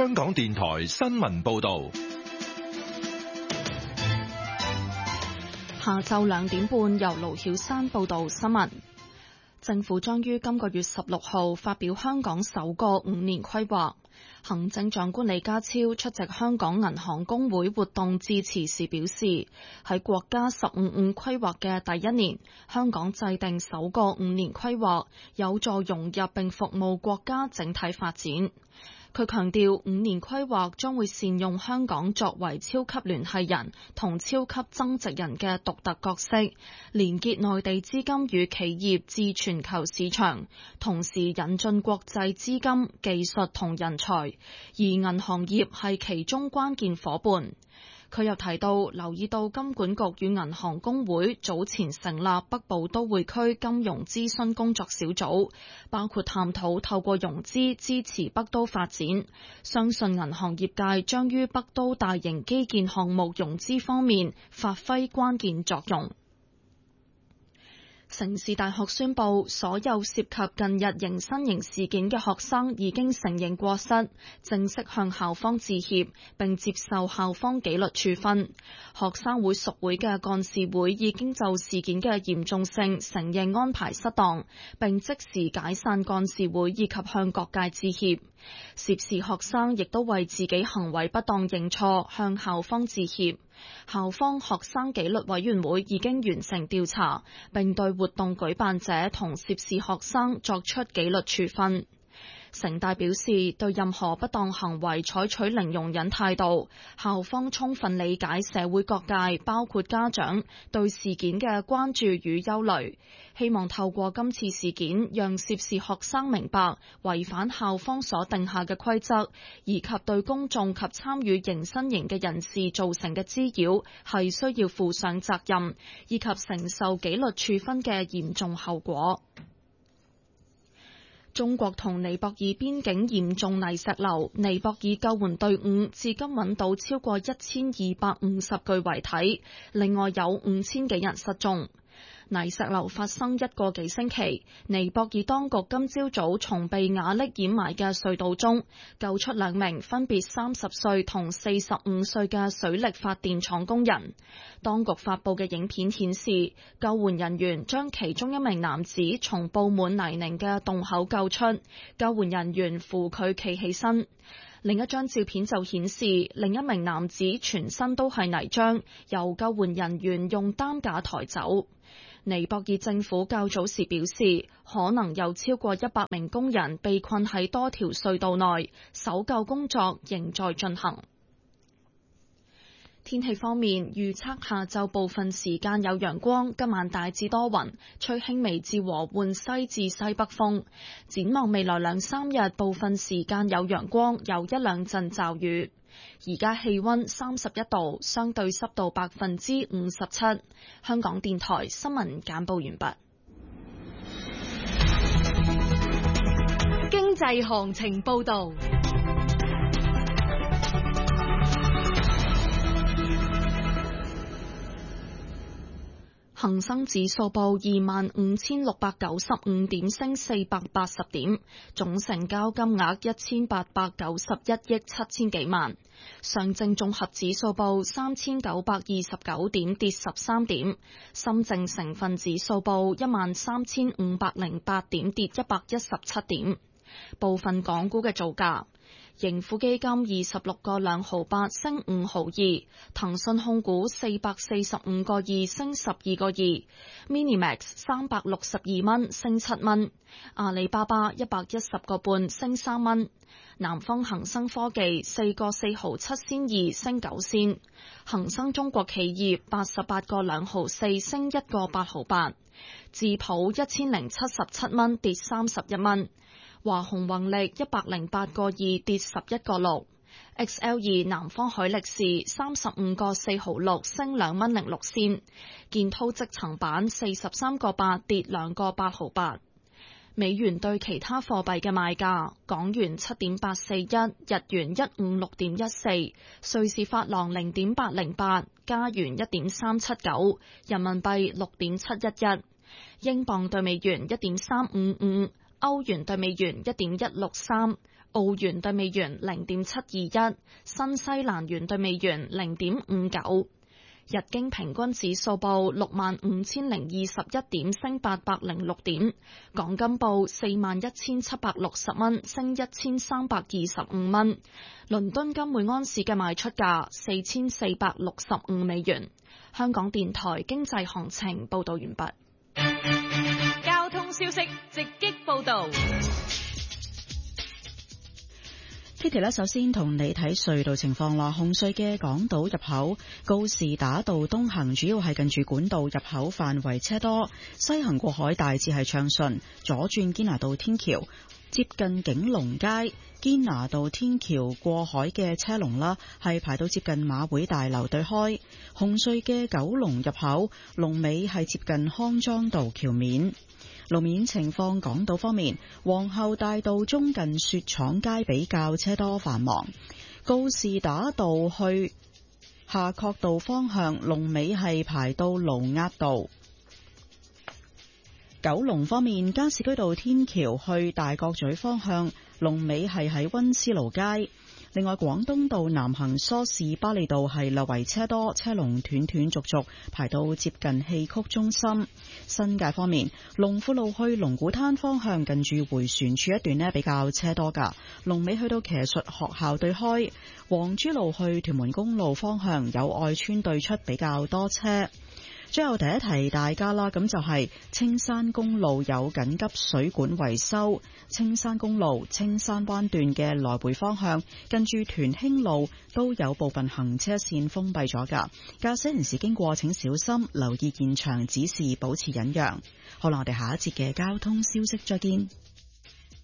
香港電台新聞報道。 下晝2點半，由盧曉珊報道新聞。政府將於今個月16號發表香港首個5年規劃。行政長官李家超出席香港銀行公會活動致辭時表示，喺國家15規劃嘅第一年，香港制定首個5年規劃，有助融入並服務國家整體發展。佢強調，5年規劃將會善用香港作為超級聯繫人同超級增值人嘅獨特角色，連結內地資金與企業至全球市場，同時引進國際資金、技術同人才，而銀行業係其中關鍵夥伴。佢又提到，留意到金管局與銀行公會早前成立北部都會區金融諮詢工作小組，包括探討透過融資支持北都發展。相信銀行業界將於北都大型基建項目融資方面發揮關鍵作用。城市大學宣布，所有涉及近日迎新營事件嘅學生已經承認過失，正式向校方致歉，並接受校方紀律處分。學生會屬會嘅幹事會已經就事件嘅嚴重性承認安排失當，並即時解散幹事會以及向各界致歉。涉事學生亦都為自己行為不當認錯，向校方致歉。校方學生紀律委員會已經完成調查，並對活動舉辦者同涉事學生作出紀律處分。城大表示，對任何不當行為採取零容忍態度，校方充分理解社會各界，包括家長，對事件嘅關注與憂慮，希望透過今次事件，讓涉事學生明白違反校方所定下嘅規則，以及對公眾及參與迎新營嘅人士造成嘅滋擾，係需要負上責任，以及承受紀律處分嘅嚴重後果。中國同尼泊爾邊境嚴重泥石流，尼泊爾救援隊伍至今揾到超過1250具遺體，另外有5000幾人失蹤。泥石流發生1個幾星期，尼泊爾當局今朝早從被瓦礫掩埋嘅隧道中救出2名分別30歲同45歲嘅水力發電廠工人。當局發布嘅影片顯示，救援人員將其中1名男子從布滿泥濘嘅洞口救出，救援人員扶佢企起身。另一張照片就顯示，另一名男子全身都係泥漿，由救援人員用擔架抬走。尼泊爾政府較早時表示，可能有超過100名工人被困喺多條隧道內，搜救工作仍在進行。天氣方面，預測下晝部分時間有陽光，今晚大致多雲，吹輕微至和緩西至西北風。展望未來2-3日，部分時間有陽光，有1-2陣驟雨。而家氣溫31度，相對濕度57%。香港電台新聞簡報完畢。 經濟行情報道。 恒生指數報25,695點，升480點，總成交金額1891億7千幾萬。上證綜合指數報3929點，跌13點。深證成分指數報13508點，跌117點。部分港股嘅造價。盈富基金26個2毫8升5毫2，騰訊控股445個2升12個2 ，Minimax 362蚊升7蚊，阿里巴巴110個半升3蚊，南方恒生科技4個4毫7仙2升9仙，恒生中國企業88個2毫4升1個8毫8，智普1077蚊跌31蚊。華虹宏力108個2跌11個6 ，XL2 南方海力士35個4毫6升2蚊06仙，建滔積層板43個8跌2個8毫8。美元對其他貨幣嘅賣價：港元7.841，日元156.14，瑞士法郎0.808，加元1.379，人民幣6.711，英鎊對美元1.355。歐元對美元1.163， 澳元對美元0.721，新西蘭元對美元0.59。日經平均指數報65,021點，升806點。港金報41,760蚊，升1,325蚊。倫敦金每安士嘅賣出價4,465美元。香港電台經濟行情報道完畢。 交通消息直擊報道。 Kitty 呢，首先同你睇隧道情況啦。紅隧嘅港島入口告士打道東行主要係近住管道入口範圍車多，西行過海大致係暢順。左轉堅拿道天橋接近景隆街，堅拿道天橋過海嘅車龍啦，係排到接近馬會大樓對開。紅隧嘅九龍入口龍尾係接近康莊道橋面。路面情況，港島方面，皇后大道中近雪廠街比較車多繁忙，告士打道去夏慤道方向龍尾係排到盧押道。九龍方面，加士居道天橋去大角咀方向龍尾係喺溫思勞街。另外，廣東道南行梳士巴利道係略為車多，車龍斷斷續續排到接近戲曲中心。新界方面，龍富路去龍鼓灘方向近住迴旋處一段呢比較車多㗎，龍尾去到騎術學校對開。黃珠路去屯門公路方向有愛村對出比較多車。最後提一提大家啦，咁就係青山公路有緊急水管維修，青山公路青山灣段嘅來回方向近住屯興路都有部分行車線封閉咗㗎，駕駛人士經過請小心留意現場指示，保持忍讓。好啦，我哋下一節嘅交通消息再見。